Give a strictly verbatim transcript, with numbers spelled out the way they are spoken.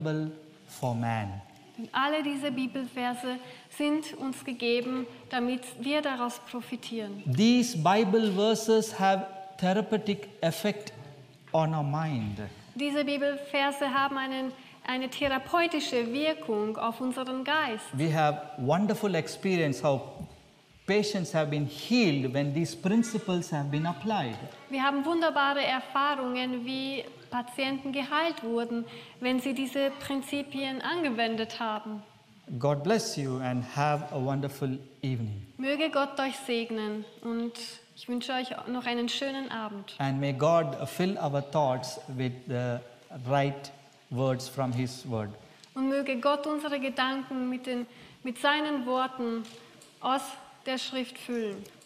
for man. Denn alle diese Bibelverse sind uns gegeben, damit wir daraus profitieren. These Bible verses have therapeutic effect on our mind. Diese Bibelverse haben einen, eine therapeutische Wirkung auf unseren Geist. We have wonderful experience how patients have been healed when these principles have been applied. Wir haben wunderbare Erfahrungen, wie Patienten geheilt wurden, wenn sie diese Prinzipien angewendet haben. God bless you and have a wonderful evening. Möge Gott euch segnen und ich wünsche euch noch einen schönen Abend. And may God fill our thoughts with the right words from His word. Und möge Gott unsere Gedanken mit, den, mit seinen Worten aus der Schrift füllen.